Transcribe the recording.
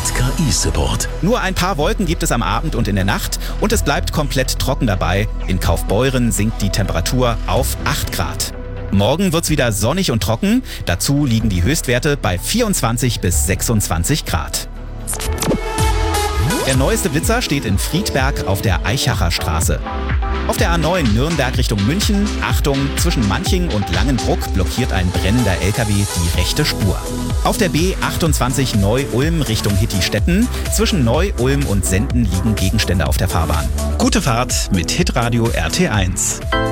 KI-Support. Nur ein paar Wolken gibt es am Abend und in der Nacht und es bleibt komplett trocken dabei. In Kaufbeuren sinkt die Temperatur auf 8 Grad. Morgen wird's wieder sonnig und trocken. Dazu liegen die Höchstwerte bei 24 bis 26 Grad. Der neueste Blitzer steht in Friedberg auf der Eichacher Straße. Auf der A9 Nürnberg Richtung München, Achtung, zwischen Manching und Langenbruck blockiert ein brennender LKW die rechte Spur. Auf der B28 Neu-Ulm Richtung Hittistetten, zwischen Neu-Ulm und Senden liegen Gegenstände auf der Fahrbahn. Gute Fahrt mit Hitradio RT1.